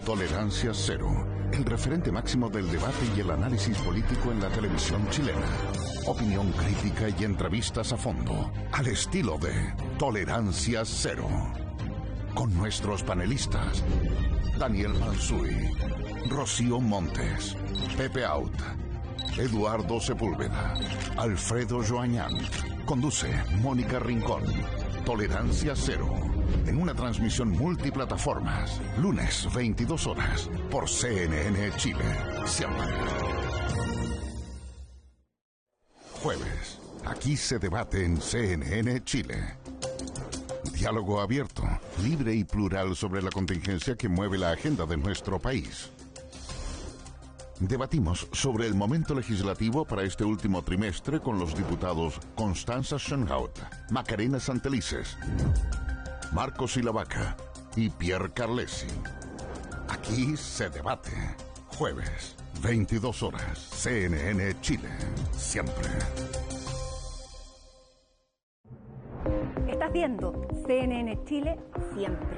Tolerancia Cero, el referente máximo del debate y el análisis político en la televisión chilena. Opinión crítica y entrevistas a fondo, al estilo de Tolerancia Cero. Con nuestros panelistas, Daniel Mansuy, Rocío Montes, Pepe Out, Eduardo Sepúlveda, Alfredo Joañán. Conduce Mónica Rincón. Tolerancia Cero, en una transmisión multiplataformas, lunes 22 horas, por CNN Chile, siempre. Jueves, aquí se debate en CNN Chile. Diálogo abierto, libre y plural sobre la contingencia que mueve la agenda de nuestro país. Debatimos sobre el momento legislativo para este último trimestre con los diputados Constanza Schoenhout, Macarena Santelices, Marcos Silavaca y Pierre Carlesi. Aquí se debate. Jueves, 22 horas, CNN Chile, siempre. Estás viendo CNN Chile, siempre.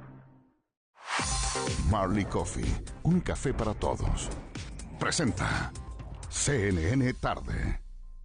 Marley Coffee, un café para todos. Presenta CNN Tarde.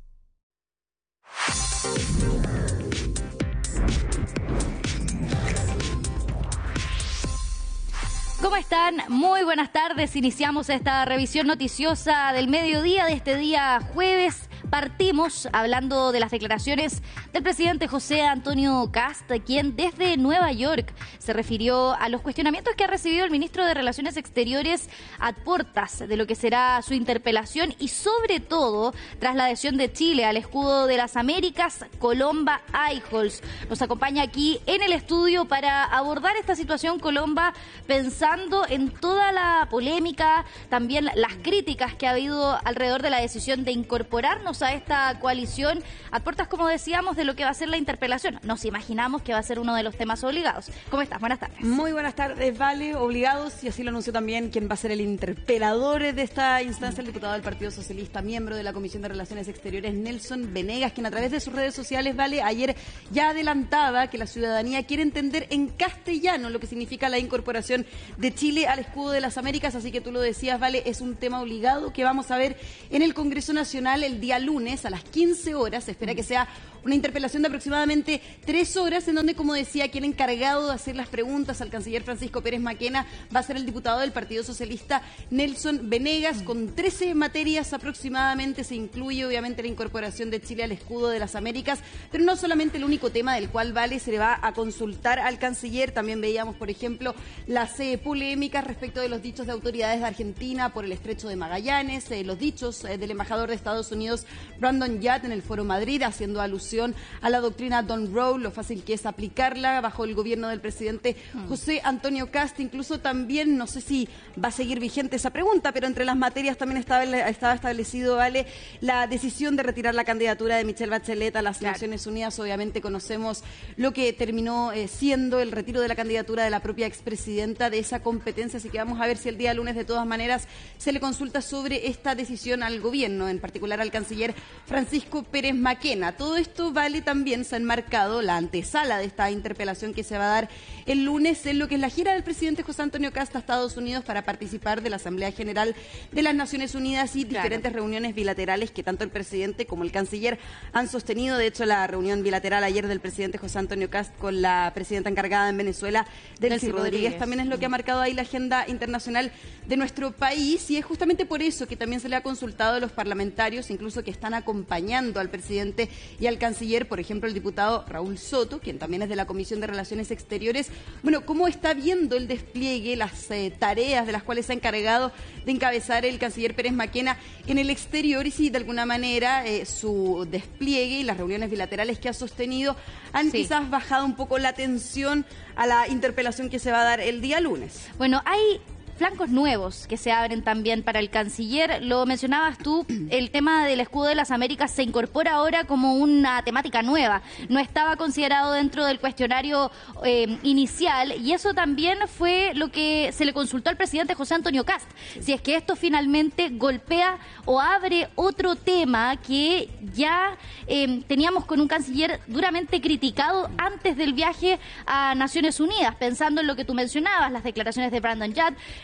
¿Cómo están? Muy buenas tardes. Iniciamos esta revisión noticiosa del mediodía de este día jueves. Partimos hablando de las declaraciones del presidente José Antonio Kast, quien desde Nueva York se refirió a los cuestionamientos que ha recibido el ministro de Relaciones Exteriores a puertas de lo que será su interpelación y sobre todo tras la adhesión de Chile al escudo de las Américas, Colomba Eijols. Nos acompaña aquí en el estudio para abordar esta situación, Colomba, pensando en toda la polémica, también las críticas que ha habido alrededor de la decisión de incorporarnos a esta coalición a puertas, como decíamos, de lo que va a ser la interpelación. Nos imaginamos que va a ser uno de los temas obligados. ¿Cómo estás? Buenas tardes. Muy buenas tardes, Vale. Obligados, y así lo anunció también quien va a ser el interpelador de esta instancia, el diputado del Partido Socialista, miembro de la Comisión de Relaciones Exteriores, Nelson Venegas, quien a través de sus redes sociales, Vale, ayer ya adelantaba que la ciudadanía quiere entender en castellano lo que significa la incorporación de Chile al escudo de las Américas, así que tú lo decías, Vale, es un tema obligado que vamos a ver en el Congreso Nacional el día lunes a las 15 horas. Se espera que sea una interpelación de aproximadamente 3 horas, en donde, como decía, quien encargado de hacer las preguntas al canciller Francisco Pérez Maquena va a ser el diputado del Partido Socialista, Nelson Venegas, con 13 materias aproximadamente. Se incluye, obviamente, la incorporación de Chile al escudo de las Américas, pero no solamente el único tema del cual, Vale, se le va a consultar al canciller. También veíamos, por ejemplo, las polémicas respecto de los dichos de autoridades de Argentina por el estrecho de Magallanes, los dichos del embajador de Estados Unidos, Brandon Yard, en el Foro Madrid, haciendo alusión a la doctrina Don't Roll, lo fácil que es aplicarla bajo el gobierno del presidente José Antonio Kast. Incluso también, no sé si va a seguir vigente esa pregunta, pero entre las materias también estaba establecido, Vale, la decisión de retirar la candidatura de Michelle Bachelet a las Naciones Unidas. Obviamente conocemos lo que terminó siendo el retiro de la candidatura de la propia expresidenta de esa competencia, así que vamos a ver si el día lunes de todas maneras se le consulta sobre esta decisión al gobierno, en particular al canciller Francisco Pérez Maquena. Todo esto, Vale, también se ha enmarcado la antesala de esta interpelación que se va a dar el lunes en lo que es la gira del presidente José Antonio Kast a Estados Unidos para participar de la Asamblea General de las Naciones Unidas y diferentes reuniones bilaterales que tanto el presidente como el canciller han sostenido. De hecho, la reunión bilateral ayer del presidente José Antonio Kast con la presidenta encargada en Venezuela, Delcy Rodríguez, también es lo que ha marcado ahí la agenda internacional de nuestro país, y es justamente por eso que también se le ha consultado a los parlamentarios, incluso que están acompañando al presidente y al canciller, por ejemplo, el diputado Raúl Soto, quien también es de la Comisión de Relaciones Exteriores. Bueno, ¿cómo está viendo el despliegue, las tareas de las cuales se ha encargado de encabezar el canciller Pérez Maquena en el exterior, y si de alguna manera su despliegue y las reuniones bilaterales que ha sostenido han quizás bajado un poco la tensión a la interpelación que se va a dar el día lunes? Bueno, hay flancos nuevos que se abren también para el canciller. Lo mencionabas tú, el tema del escudo de las Américas se incorpora ahora como una temática nueva. No estaba considerado dentro del cuestionario inicial, y eso también fue lo que se le consultó al presidente José Antonio Kast. Si es que esto finalmente golpea o abre otro tema que ya teníamos con un canciller duramente criticado antes del viaje a Naciones Unidas, pensando en lo que tú mencionabas, las declaraciones de Brandon Yard,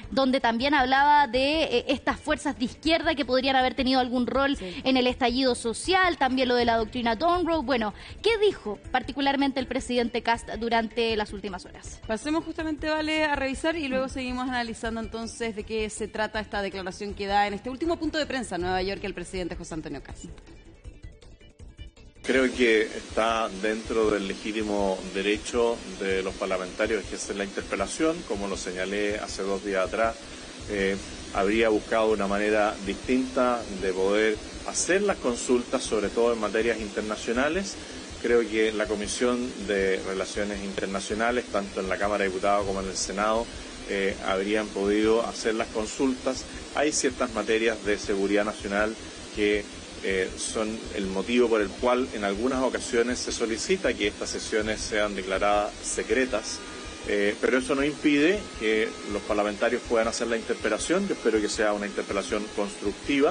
donde también hablaba de estas fuerzas de izquierda que podrían haber tenido algún rol en el estallido social, también lo de la doctrina Monroe. Bueno, ¿qué dijo particularmente el presidente Kast durante las últimas horas? Pasemos justamente, Vale, a revisar y luego seguimos analizando entonces de qué se trata esta declaración que da en este último punto de prensa en Nueva York el presidente José Antonio Kast. Creo que está dentro del legítimo derecho de los parlamentarios que hacer la interpelación, como lo señalé hace 2 días atrás. Habría buscado una manera distinta de poder hacer las consultas, sobre todo en materias internacionales. Creo que la Comisión de Relaciones Internacionales, tanto en la Cámara de Diputados como en el Senado, habrían podido hacer las consultas. Hay ciertas materias de seguridad nacional que son el motivo por el cual en algunas ocasiones se solicita que estas sesiones sean declaradas secretas, pero eso no impide que los parlamentarios puedan hacer la interpelación. Yo espero que sea una interpelación constructiva.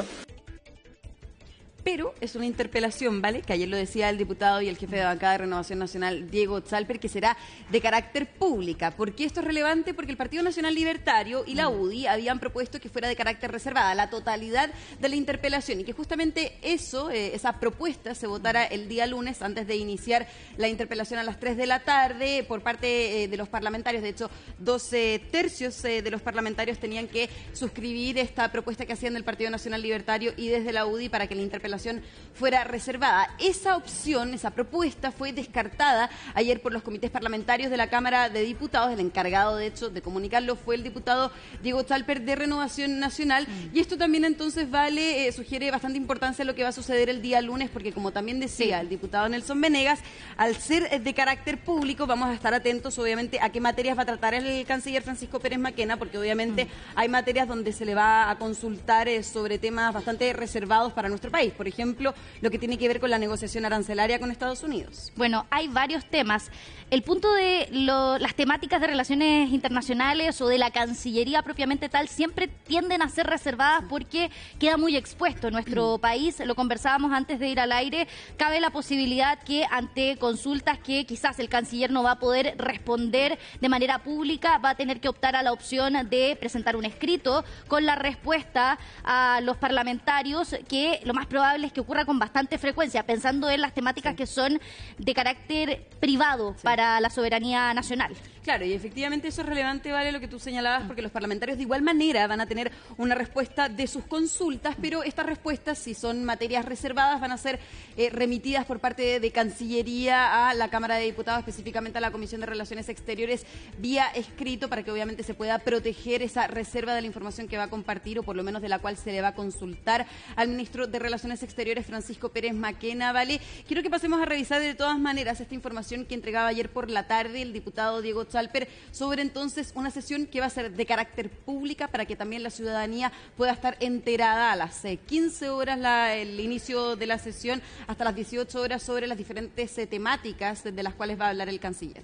Pero es una interpelación, ¿vale? Que ayer lo decía el diputado y el jefe de bancada de Renovación Nacional, Diego Zalper, que será de carácter pública. ¿Por qué esto es relevante? Porque el Partido Nacional Libertario y la UDI habían propuesto que fuera de carácter reservada la totalidad de la interpelación y que justamente eso, esa propuesta, se votara el día lunes antes de iniciar la interpelación a las 3 de la tarde por parte de los parlamentarios. De hecho, 12 tercios de los parlamentarios tenían que suscribir esta propuesta que hacían del Partido Nacional Libertario y desde la UDI para que la interpelación fuera reservada. Esa opción, esa propuesta fue descartada ayer por los comités parlamentarios de la Cámara de Diputados. El encargado, de hecho, de comunicarlo fue el diputado Diego Zalper de Renovación Nacional. Y esto también entonces, Vale, sugiere bastante importancia a lo que va a suceder el día lunes, porque como también decía el diputado Nelson Venegas, al ser de carácter público vamos a estar atentos obviamente a qué materias va a tratar el canciller Francisco Pérez Maquena, porque obviamente hay materias donde se le va a consultar sobre temas bastante reservados para nuestro país. Por ejemplo, lo que tiene que ver con la negociación arancelaria con Estados Unidos. Bueno, hay varios temas. El punto de las temáticas de relaciones internacionales o de la Cancillería propiamente tal siempre tienden a ser reservadas porque queda muy expuesto nuestro país. Lo conversábamos antes de ir al aire. Cabe la posibilidad que ante consultas que quizás el canciller no va a poder responder de manera pública, va a tener que optar a la opción de presentar un escrito con la respuesta a los parlamentarios, que lo más probable es que ocurra con bastante frecuencia, pensando en las temáticas que son de carácter privado para la soberanía nacional. Claro, y efectivamente eso es relevante, Vale, lo que tú señalabas, porque los parlamentarios de igual manera van a tener una respuesta de sus consultas, pero estas respuestas, si son materias reservadas, van a ser remitidas por parte de Cancillería a la Cámara de Diputados, específicamente a la Comisión de Relaciones Exteriores, vía escrito, para que obviamente se pueda proteger esa reserva de la información que va a compartir, o por lo menos de la cual se le va a consultar al ministro de Relaciones Exteriores, Francisco Pérez Maquena. Vale, quiero que pasemos a revisar de todas maneras esta información que entregaba ayer por la tarde el diputado Diego Zalper sobre entonces una sesión que va a ser de carácter pública para que también la ciudadanía pueda estar enterada a las 15 horas el inicio de la sesión hasta las 18 horas sobre las diferentes temáticas de las cuales va a hablar el canciller.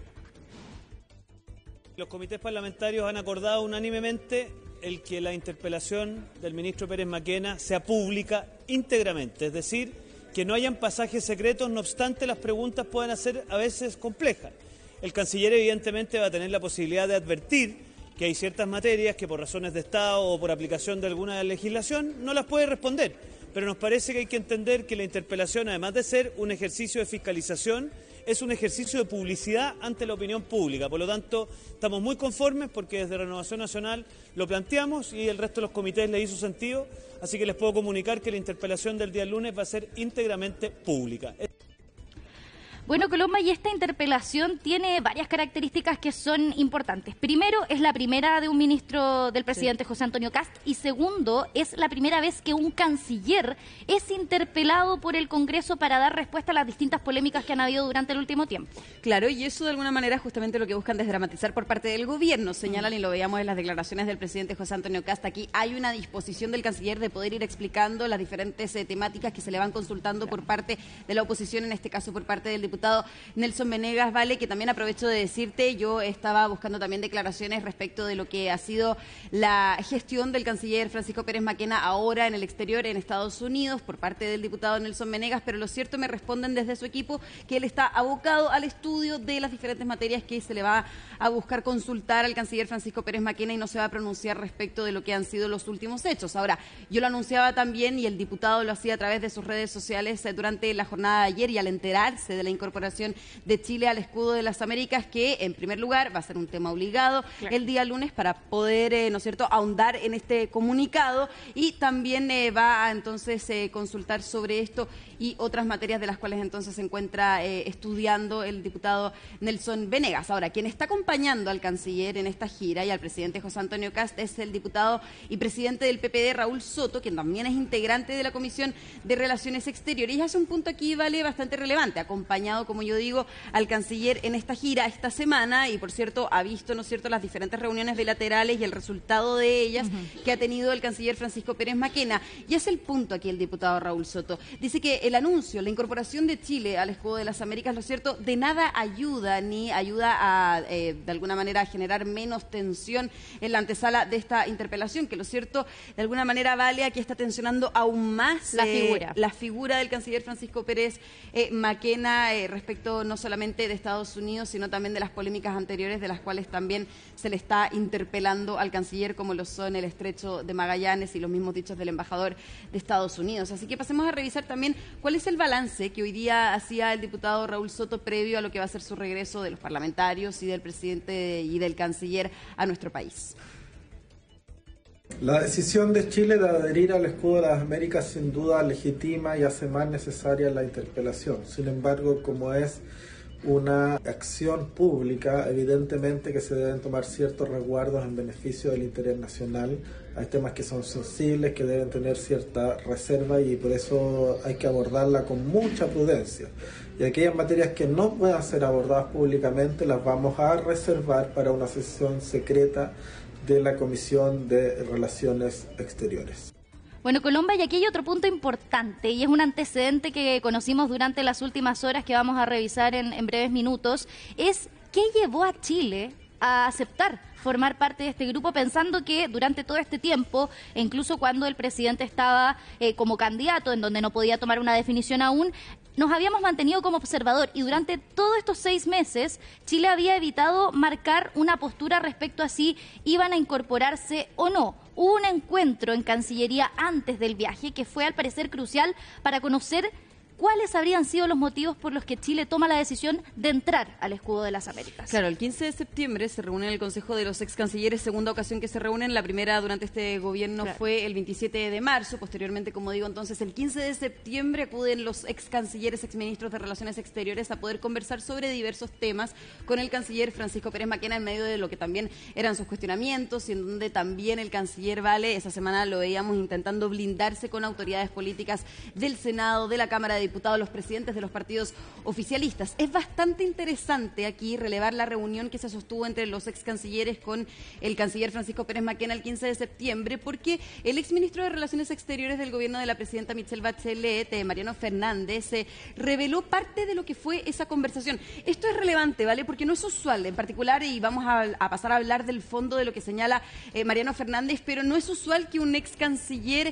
Los comités parlamentarios han acordado unánimemente el que la interpelación del ministro Pérez Maquena sea pública íntegramente, es decir, que no hayan pasajes secretos, no obstante las preguntas puedan ser a veces complejas. El canciller evidentemente va a tener la posibilidad de advertir que hay ciertas materias que por razones de Estado o por aplicación de alguna legislación no las puede responder, pero nos parece que hay que entender que la interpelación, además de ser un ejercicio de fiscalización, es un ejercicio de publicidad ante la opinión pública. Por lo tanto, estamos muy conformes porque desde Renovación Nacional lo planteamos y el resto de los comités le hizo sentido, así que les puedo comunicar que la interpelación del día lunes va a ser íntegramente pública. Bueno, Coloma, y esta interpelación tiene varias características que son importantes. Primero, es la primera de un ministro del presidente José Antonio Kast, y segundo, es la primera vez que un canciller es interpelado por el Congreso para dar respuesta a las distintas polémicas que han habido durante el último tiempo. Claro, y eso de alguna manera es justamente lo que buscan desdramatizar por parte del gobierno. Señalan, y lo veíamos en las declaraciones del presidente José Antonio Kast, aquí hay una disposición del canciller de poder ir explicando las diferentes temáticas que se le van consultando por parte de la oposición, en este caso por parte del diputado diputado Nelson Venegas, vale, que también aprovecho de decirte, yo estaba buscando también declaraciones respecto de lo que ha sido la gestión del canciller Francisco Pérez Maquena ahora en el exterior, en Estados Unidos, por parte del diputado Nelson Venegas, pero lo cierto, me responden desde su equipo que él está abocado al estudio de las diferentes materias que se le va a buscar consultar al canciller Francisco Pérez Maquena y no se va a pronunciar respecto de lo que han sido los últimos hechos. Ahora, yo lo anunciaba también y el diputado lo hacía a través de sus redes sociales durante la jornada de ayer, y al enterarse de la incorporación de Chile al escudo de las Américas, que en primer lugar va a ser un tema obligado el día lunes para poder, ¿no es cierto?, ahondar en este comunicado, y también va a entonces consultar sobre esto y otras materias de las cuales entonces se encuentra estudiando el diputado Nelson Venegas. Ahora, quien está acompañando al canciller en esta gira y al presidente José Antonio Kast es el diputado y presidente del PPD, Raúl Soto, quien también es integrante de la Comisión de Relaciones Exteriores. Y hace un punto aquí, vale, bastante relevante, acompañado, como yo digo, al canciller en esta gira esta semana, y por cierto ha visto, ¿no es cierto?, las diferentes reuniones bilaterales y el resultado de ellas que ha tenido el canciller Francisco Pérez Maquena. Y hace el punto aquí el diputado Raúl Soto. Dice que el anuncio, la incorporación de Chile al escudo de las Américas, lo cierto, de nada ayuda, ni ayuda a, de alguna manera, a generar menos tensión en la antesala de esta interpelación, que lo cierto, de alguna manera, vale, aquí está tensionando aún más la figura del canciller Francisco Pérez Maquena respecto no solamente de Estados Unidos, sino también de las polémicas anteriores de las cuales también se le está interpelando al canciller, como lo son el Estrecho de Magallanes y los mismos dichos del embajador de Estados Unidos. Así que pasemos a revisar también cuál es el balance que hoy día hacía el diputado Raúl Soto previo a lo que va a ser su regreso de los parlamentarios y del presidente y del canciller a nuestro país. La decisión de Chile de adherir al escudo de las Américas sin duda legitima y hace más necesaria la interpelación. Sin embargo, como es una acción pública, evidentemente que se deben tomar ciertos resguardos en beneficio del interés nacional. Hay temas que son sensibles, que deben tener cierta reserva, y por eso hay que abordarla con mucha prudencia. Y aquellas materias que no puedan ser abordadas públicamente las vamos a reservar para una sesión secreta de la Comisión de Relaciones Exteriores. Bueno, Colomba, y aquí hay otro punto importante, y es un antecedente que conocimos durante las últimas horas que vamos a revisar en breves minutos, es qué llevó a Chile a aceptar formar parte de este grupo, pensando que durante todo este tiempo, e incluso cuando el presidente estaba como candidato, en donde no podía tomar una definición aún, nos habíamos mantenido como observador, y durante todos estos 6 meses Chile había evitado marcar una postura respecto a si iban a incorporarse o no. Hubo un encuentro en Cancillería antes del viaje que fue al parecer crucial para conocer ¿cuáles habrían sido los motivos por los que Chile toma la decisión de entrar al escudo de las Américas? Claro, el 15 de septiembre se reúne en el Consejo de los Ex Cancilleres, segunda ocasión que se reúnen. La primera durante este gobierno fue el 27 de marzo. Posteriormente, como digo, entonces el 15 de septiembre acuden los ex cancilleres, ex ministros de Relaciones Exteriores a poder conversar sobre diversos temas con el canciller Francisco Pérez Maquena, en medio de lo que también eran sus cuestionamientos, y en donde también el canciller, vale, esa semana lo veíamos intentando blindarse con autoridades políticas del Senado, de la Cámara de Diputados, los presidentes de los partidos oficialistas. Es bastante interesante aquí relevar la reunión que se sostuvo entre los ex cancilleres con el canciller Francisco Pérez Maquena el 15 de septiembre, porque el ex ministro de Relaciones Exteriores del gobierno de la presidenta Michelle Bachelet, Mariano Fernández, reveló parte de lo que fue esa conversación. Esto es relevante, ¿vale? Porque no es usual, en particular, y vamos a pasar a hablar del fondo de lo que señala Mariano Fernández, pero no es usual que un ex canciller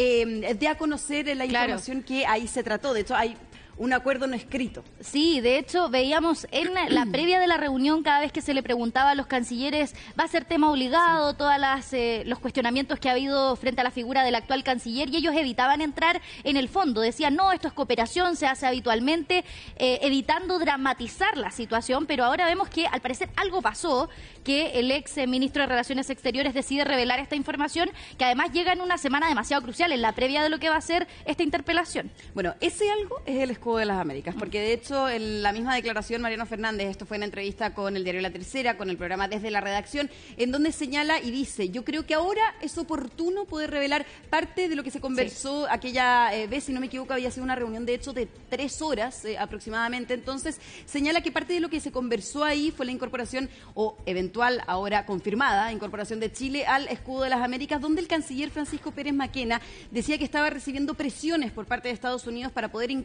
dé a conocer la información que ahí se trató. De hecho, hay un acuerdo no escrito. Sí, de hecho, veíamos en la previa de la reunión, cada vez que se le preguntaba a los cancilleres, ¿va a ser tema obligado? Todos los cuestionamientos que ha habido frente a la figura del actual canciller, y ellos evitaban entrar en el fondo. Decían, no, esto es cooperación, se hace habitualmente, evitando dramatizar la situación, pero ahora vemos que al parecer algo pasó, que el ex ministro de Relaciones Exteriores decide revelar esta información, que además llega en una semana demasiado crucial, en la previa de lo que va a ser esta interpelación. Bueno, ese algo es el escudo de las Américas, porque de hecho en la misma declaración Mariano Fernández, esto fue en entrevista con el diario La Tercera, con el programa Desde la Redacción, en donde señala y dice, yo creo que ahora es oportuno poder revelar parte de lo que se conversó aquella vez, si no me equivoco había sido una reunión de hecho de 3 horas aproximadamente. Entonces señala que parte de lo que se conversó ahí fue la incorporación, o eventual, ahora confirmada, incorporación de Chile al escudo de las Américas, donde el canciller Francisco Pérez Maquena decía que estaba recibiendo presiones por parte de Estados Unidos para poder incorporarse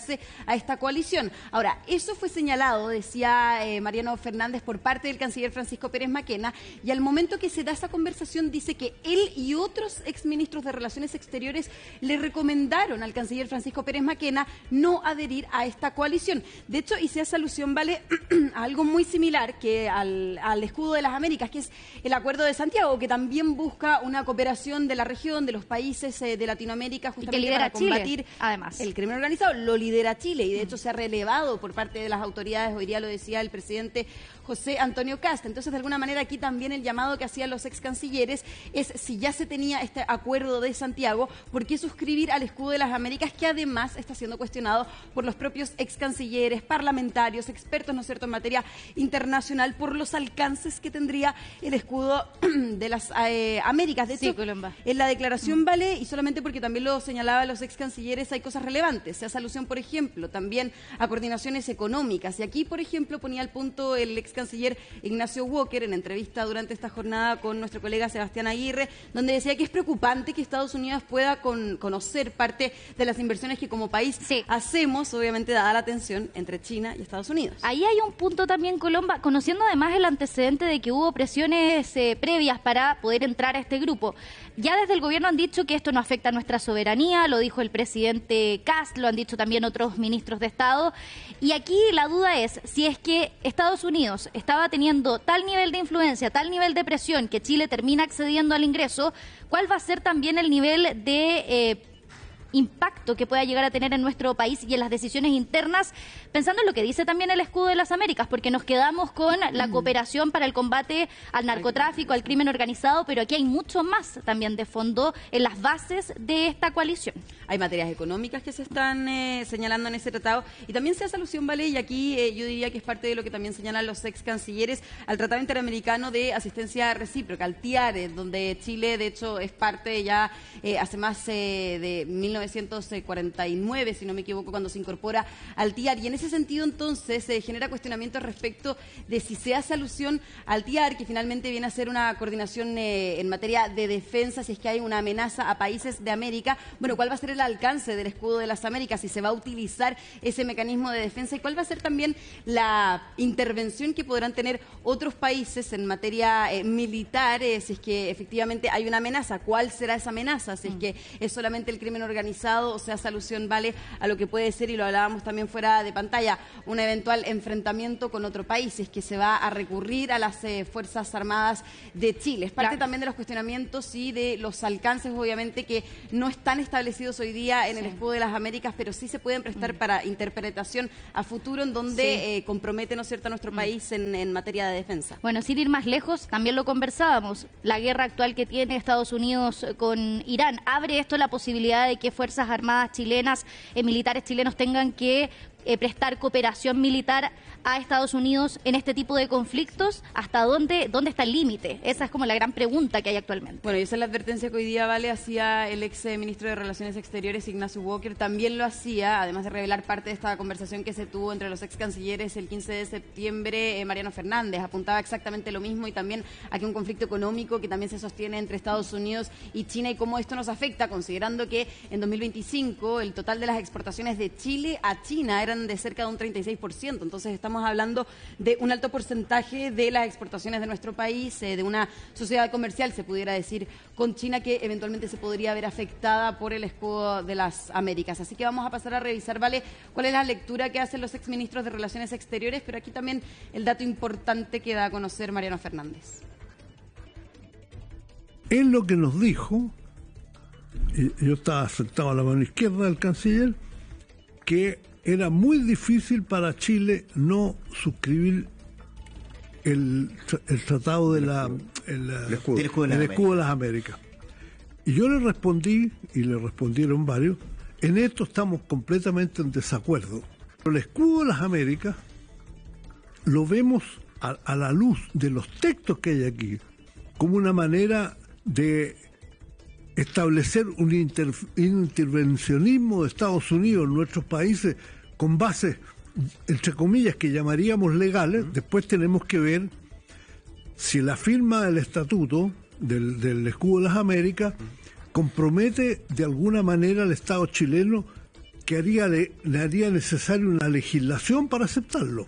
integrarse a esta coalición. Ahora, eso fue señalado, decía Mariano Fernández, por parte del canciller Francisco Pérez Maquena, y al momento que se da esa conversación dice que él y otros exministros de Relaciones Exteriores le recomendaron al canciller Francisco Pérez Maquena no adherir a esta coalición. De hecho, y se hace alusión, vale, a algo muy similar que al escudo de las Américas, que es el Acuerdo de Santiago, que también busca una cooperación de la región, de los países de Latinoamérica, justamente para combatir Chile, además, el crimen organizado. Lo lidera Chile y de hecho se ha relevado por parte de las autoridades. Hoy día lo decía el presidente José Antonio Kast. Entonces, de alguna manera, aquí también el llamado que hacían los ex cancilleres es, si ya se tenía este Acuerdo de Santiago, ¿por qué suscribir al escudo de las Américas, que además está siendo cuestionado por los propios ex cancilleres, parlamentarios, expertos, ¿no es cierto?, en materia internacional, por los alcances que tendría el escudo de las Américas? De hecho, en la declaración, vale, y solamente porque también lo señalaban los ex cancilleres, hay cosas relevantes. Se hace alusión, por ejemplo, también a coordinaciones económicas. Y aquí, por ejemplo, ponía al punto el ex canciller Ignacio Walker en entrevista durante esta jornada con nuestro colega Sebastián Aguirre, donde decía que es preocupante que Estados Unidos pueda conocer parte de las inversiones que como país hacemos, obviamente dada la tensión entre China y Estados Unidos. Ahí hay un punto también, Colomba, conociendo además el antecedente de que hubo presiones previas para poder entrar a este grupo. Ya desde el gobierno han dicho que esto no afecta a nuestra soberanía, lo dijo el presidente Kast, lo han dicho también otros ministros de Estado, y aquí la duda es si es que Estados Unidos estaba teniendo tal nivel de influencia, tal nivel de presión, que Chile termina accediendo al ingreso, ¿cuál va a ser también el nivel de impacto que pueda llegar a tener en nuestro país y en las decisiones internas, pensando en lo que dice también el escudo de las Américas, porque nos quedamos con la cooperación para el combate al narcotráfico, al crimen organizado, pero aquí hay mucho más también de fondo en las bases de esta coalición. Hay materias económicas que se están señalando en ese tratado, y también se hace alusión, vale, y aquí yo diría que es parte de lo que también señalan los ex cancilleres, al Tratado Interamericano de Asistencia Recíproca, al TIARE, donde Chile de hecho es parte ya hace más de 1949, si no me equivoco, cuando se incorpora al TIAR. Y en ese sentido, entonces, se genera cuestionamiento respecto de si se hace alusión al TIAR, que finalmente viene a ser una coordinación en materia de defensa, si es que hay una amenaza a países de América. Bueno, ¿cuál va a ser el alcance del escudo de las Américas? Si se va a utilizar ese mecanismo de defensa, y cuál va a ser también la intervención que podrán tener otros países en materia militar, si es que efectivamente hay una amenaza. ¿Cuál será esa amenaza? Si es que es solamente el crimen organizado, o se hace alusión, vale, a lo que puede ser, y lo hablábamos también fuera de pantalla, un eventual enfrentamiento con otro país, si es que se va a recurrir a las Fuerzas Armadas de Chile. Es parte también de los cuestionamientos y de los alcances, obviamente, que no están establecidos hoy día en el escudo de las Américas, pero sí se pueden prestar para interpretación a futuro, en donde compromete, ¿no es cierto?, a nuestro país en materia de defensa. Bueno, sin ir más lejos, también lo conversábamos, la guerra actual que tiene Estados Unidos con Irán, ¿abre esto la posibilidad de que Fuerzas Armadas chilenas, militares chilenos tengan que prestar cooperación militar a Estados Unidos en este tipo de conflictos? ¿Hasta dónde está el límite? Esa es como la gran pregunta que hay actualmente. Bueno, y esa es la advertencia que hoy día, vale, hacía el ex ministro de Relaciones Exteriores, Ignacio Walker. También lo hacía, además de revelar parte de esta conversación que se tuvo entre los ex cancilleres el 15 de septiembre, Mariano Fernández apuntaba exactamente lo mismo, y también aquí un conflicto económico que también se sostiene entre Estados Unidos y China, y cómo esto nos afecta, considerando que en 2025 el total de las exportaciones de Chile a China eran de cerca de un 36%. Entonces estamos hablando de un alto porcentaje de las exportaciones de nuestro país, de una sociedad comercial, se pudiera decir, con China, que eventualmente se podría ver afectada por el escudo de las Américas. Así que vamos a pasar a revisar, vale, cuál es la lectura que hacen los exministros de Relaciones Exteriores, pero aquí también el dato importante que da a conocer Mariano Fernández. Él lo que nos dijo, yo estaba sentado a la mano izquierda del canciller, que era muy difícil para Chile no suscribir el tratado de el escudo de las Américas. Y yo le respondí, y le respondieron varios, en esto estamos completamente en desacuerdo. El escudo de las Américas lo vemos a la luz de los textos que hay aquí como una manera de establecer un intervencionismo de Estados Unidos en nuestros países con bases, entre comillas, que llamaríamos legales. Después tenemos que ver si la firma del estatuto del escudo de las Américas compromete de alguna manera al Estado chileno, que le haría necesaria una legislación para aceptarlo.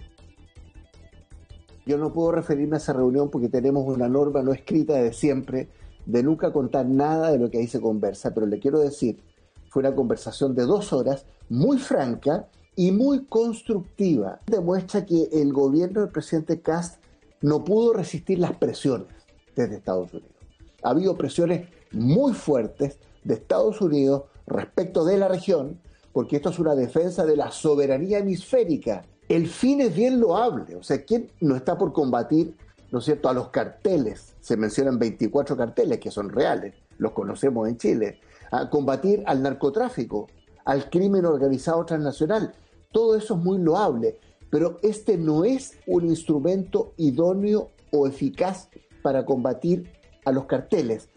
Yo no puedo referirme a esa reunión porque tenemos una norma no escrita de siempre de nunca contar nada de lo que ahí se conversa, pero le quiero decir, fue una conversación de 2 horas, muy franca y muy constructiva. Demuestra que el gobierno del presidente Kast no pudo resistir las presiones desde Estados Unidos. Ha habido presiones muy fuertes de Estados Unidos respecto de la región, porque esto es una defensa de la soberanía hemisférica. El fin es bien loable, o sea, ¿quién no está por combatir, ¿no es cierto?, a los carteles? Se mencionan 24 carteles que son reales, los conocemos en Chile. A combatir al narcotráfico, al crimen organizado transnacional. Todo eso es muy loable, pero este no es un instrumento idóneo o eficaz para combatir a los carteles.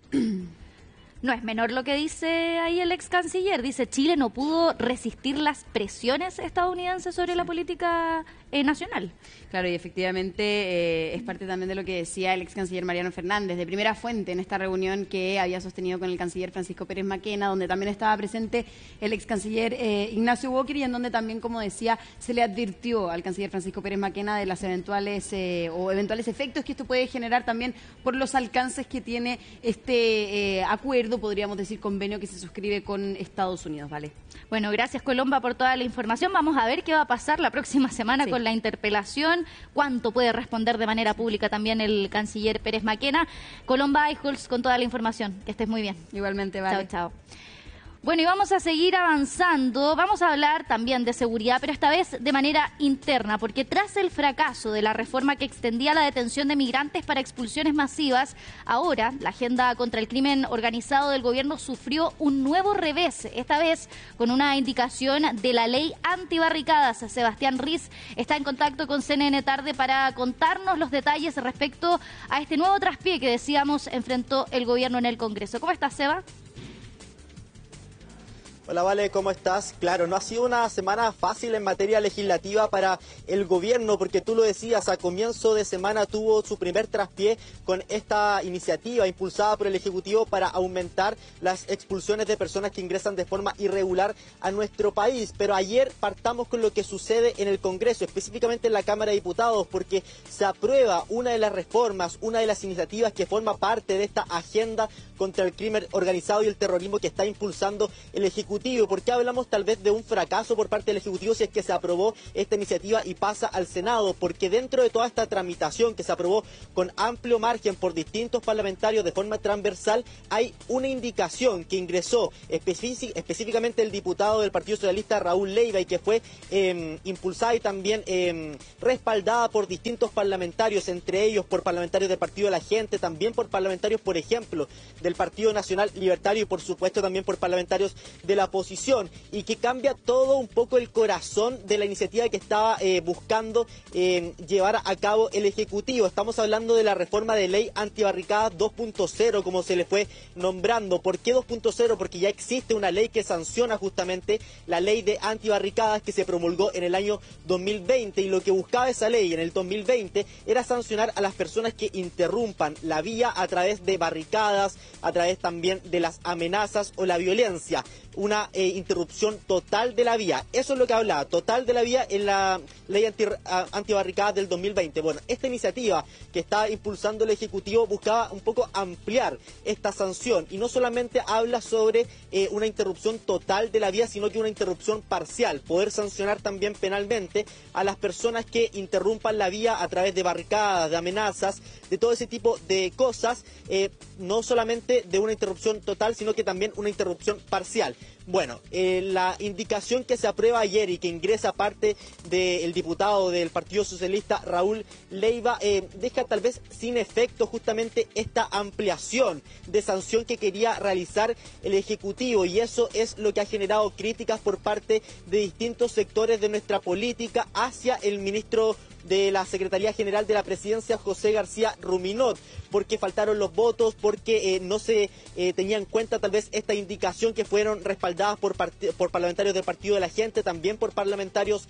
No es menor lo que dice ahí el ex canciller. Dice, Chile no pudo resistir las presiones estadounidenses sobre la política nacional. Claro, y efectivamente es parte también de lo que decía el ex canciller Mariano Fernández, de primera fuente en esta reunión que había sostenido con el canciller Francisco Pérez Maquena, donde también estaba presente el ex canciller Ignacio Walker, y en donde también, como decía, se le advirtió al canciller Francisco Pérez Maquena de las eventuales efectos que esto puede generar también por los alcances que tiene este acuerdo, podríamos decir convenio, que se suscribe con Estados Unidos. Vale. Bueno, gracias Colomba por toda la información. Vamos a ver qué va a pasar la próxima semana con la interpelación, cuánto puede responder de manera pública también el canciller Pérez Maquena. Colomba Eichholz con toda la información. Que estés muy bien. Igualmente, vale. Chao, chao. Bueno, y vamos a seguir avanzando. Vamos a hablar también de seguridad, pero esta vez de manera interna, porque tras el fracaso de la reforma que extendía la detención de migrantes para expulsiones masivas, ahora la agenda contra el crimen organizado del gobierno sufrió un nuevo revés, esta vez con una indicación de la ley antibarricadas. Sebastián Riz está en contacto con CNN Tarde para contarnos los detalles respecto a este nuevo traspié que decíamos enfrentó el gobierno en el Congreso. ¿Cómo estás, Seba? Hola, Vale, ¿cómo estás? Claro, no ha sido una semana fácil en materia legislativa para el gobierno, porque tú lo decías, a comienzo de semana tuvo su primer traspié con esta iniciativa impulsada por el Ejecutivo para aumentar las expulsiones de personas que ingresan de forma irregular a nuestro país. Pero ayer partamos con lo que sucede en el Congreso, específicamente en la Cámara de Diputados, porque se aprueba una de las reformas, una de las iniciativas que forma parte de esta agenda contra el crimen organizado y el terrorismo que está impulsando el Ejecutivo. ¿Por qué hablamos tal vez de un fracaso por parte del Ejecutivo si es que se aprobó esta iniciativa y pasa al Senado? Porque dentro de toda esta tramitación que se aprobó con amplio margen por distintos parlamentarios de forma transversal, hay una indicación que ingresó específicamente el diputado del Partido Socialista Raúl Leiva y que fue impulsada y también respaldada por distintos parlamentarios, entre ellos por parlamentarios del Partido de la Gente, también por parlamentarios, por ejemplo, del Partido Nacional Libertario y por supuesto también por parlamentarios de la oposición, y que cambia todo un poco el corazón de la iniciativa que estaba buscando llevar a cabo el Ejecutivo. Estamos hablando de la reforma de ley antibarricadas 2.0, como se le fue nombrando. ¿Por qué 2.0? Porque ya existe una ley que sanciona justamente la ley de antibarricadas que se promulgó en el año 2020, y lo que buscaba esa ley en el 2020 era sancionar a las personas que interrumpan la vía a través de barricadas, a través también de las amenazas o la violencia. Una interrupción total de la vía. Eso es lo que hablaba, total de la vía en la ley antibarricadas del 2020. Bueno, esta iniciativa que está impulsando el Ejecutivo buscaba un poco ampliar esta sanción, y no solamente habla sobre una interrupción total de la vía, sino que una interrupción parcial, poder sancionar también penalmente a las personas que interrumpan la vía a través de barricadas, de amenazas, de todo ese tipo de cosas, no solamente de una interrupción total, sino que también una interrupción parcial. Bueno, la indicación que se aprueba ayer y que ingresa parte del diputado del Partido Socialista Raúl Leiva deja tal vez sin efecto justamente esta ampliación de sanción que quería realizar el Ejecutivo, y eso es lo que ha generado críticas por parte de distintos sectores de nuestra política hacia el ministro de la Secretaría General de la Presidencia, José García Ruminot, porque faltaron los votos, porque no se tenía en cuenta tal vez esta indicación que fueron respaldadas por parlamentarios del Partido de la Gente, también por parlamentarios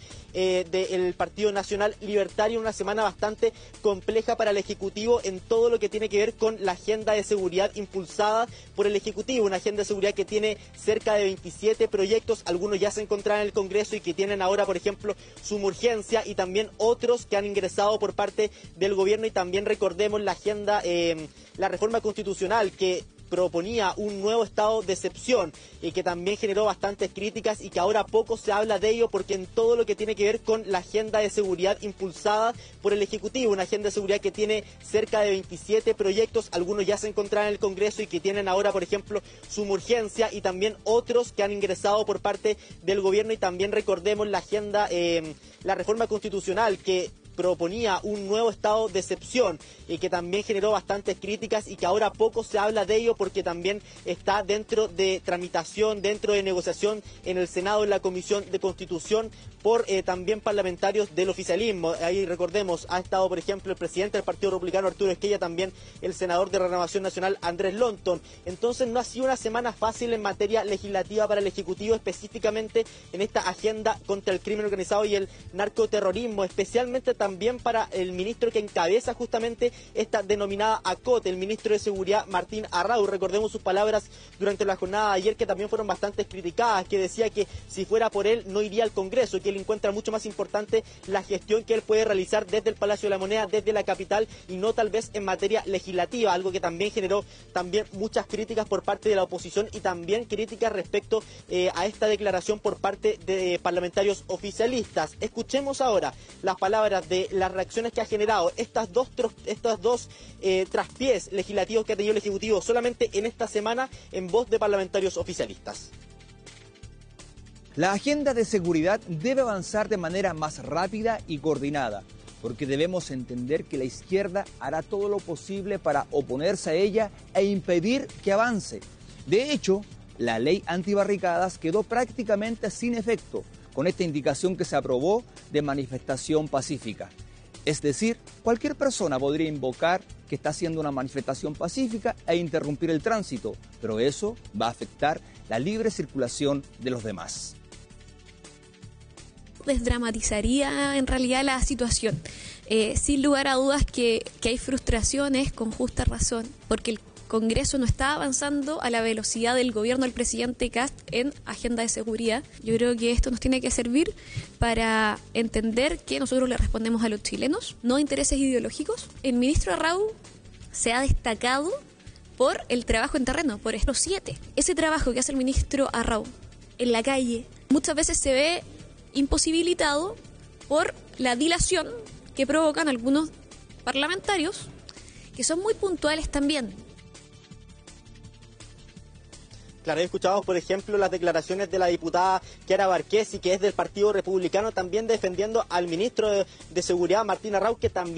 del Partido Nacional Libertario. Una semana bastante compleja para el Ejecutivo en todo lo que tiene que ver con la agenda de seguridad impulsada por el Ejecutivo, una agenda de seguridad que tiene cerca de 27 proyectos, algunos ya se encontraban en el Congreso y que tienen ahora, por ejemplo, suma urgencia, y también otros que han ingresado por parte del gobierno. Y también recordemos la agenda, la reforma constitucional que proponía un nuevo estado de excepción y que también generó bastantes críticas, y que ahora poco se habla de ello, porque en todo lo que tiene que ver con la agenda de seguridad impulsada por el Ejecutivo, una agenda de seguridad que tiene cerca de 27 proyectos, algunos ya se encontraban en el Congreso y que tienen ahora, por ejemplo, suma urgencia, y también otros que han ingresado por parte del gobierno. Y también recordemos la agenda, la reforma constitucional que proponía un nuevo estado de excepción y que también generó bastantes críticas, y que ahora poco se habla de ello, porque también está dentro de tramitación, dentro de negociación en el Senado, en la Comisión de Constitución, por también parlamentarios del oficialismo. Ahí recordemos, ha estado, por ejemplo, el presidente del Partido Republicano, Arturo Esquella, también el senador de Renovación Nacional, Andrés Lonton. Entonces no ha sido una semana fácil en materia legislativa para el Ejecutivo, específicamente en esta agenda contra el crimen organizado y el narcoterrorismo, especialmente también para el ministro que encabeza justamente esta denominada ACOT, el ministro de Seguridad, Martín Arrau. Recordemos sus palabras durante la jornada de ayer, que también fueron bastante criticadas, que decía que si fuera por él no iría al Congreso, que él encuentra mucho más importante la gestión que él puede realizar desde el Palacio de la Moneda, desde la capital, y no tal vez en materia legislativa, algo que también generó también muchas críticas por parte de la oposición, y también críticas respecto a esta declaración por parte de parlamentarios oficialistas. Escuchemos ahora las palabras de las reacciones que ha generado estas dos traspiés legislativos que ha tenido el Ejecutivo solamente en esta semana, en voz de parlamentarios oficialistas. La agenda de seguridad debe avanzar de manera más rápida y coordinada, porque debemos entender que la izquierda hará todo lo posible para oponerse a ella e impedir que avance. De hecho, la ley antibarricadas quedó prácticamente sin efecto con esta indicación que se aprobó de manifestación pacífica. Es decir, cualquier persona podría invocar que está haciendo una manifestación pacífica e interrumpir el tránsito, pero eso va a afectar la libre circulación de los demás. Desdramatizaría en realidad la situación. Sin lugar a dudas que hay frustraciones con justa razón, porque el Congreso no está avanzando a la velocidad del gobierno del presidente Kast en agenda de seguridad. Yo creo que esto nos tiene que servir para entender que nosotros le respondemos a los chilenos, no intereses ideológicos. El ministro Arrau se ha destacado por el trabajo en terreno, por estos 7. Ese trabajo que hace el ministro Arrau en la calle muchas veces se ve imposibilitado por la dilación que provocan algunos parlamentarios que son muy puntuales también. Claro, escuchamos, por ejemplo, las declaraciones de la diputada Chiara Barquesi, que es del Partido Republicano, también defendiendo al ministro de Seguridad, Martín Arrau, que también